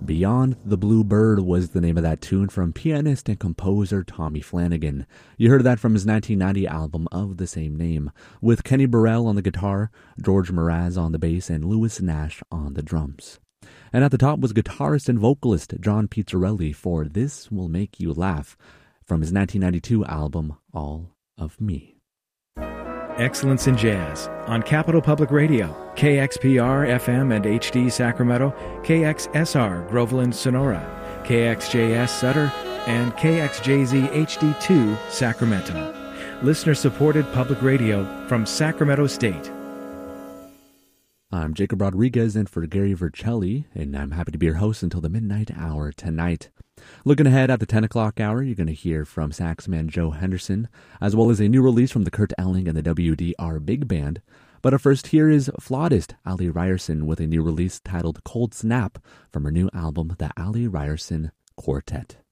Beyond the Blue Bird was the name of that tune from pianist and composer Tommy Flanagan. You heard that from his 1990 album of the same name, with Kenny Burrell on the guitar, George Mraz on the bass, and Louis Nash on the drums. And at the top was guitarist and vocalist John Pizzarelli for This Will Make You Laugh from his 1992 album All of Me. Excellence in Jazz on Capital Public Radio, KXPR FM and HD Sacramento, KXSR Groveland Sonora, KXJS Sutter, and KXJZ HD2 Sacramento. Listener-supported public radio from Sacramento State. I'm Jacob Rodriguez in for Gary Vercelli, and I'm happy to be your host until the midnight hour tonight. Looking ahead at the 10 o'clock hour, you're going to hear from saxman Joe Henderson, as well as a new release from the Kurt Elling and the WDR Big Band. But up first, here is flautist Ali Ryerson with a new release titled Cold Snap from her new album, The Ali Ryerson Quartet.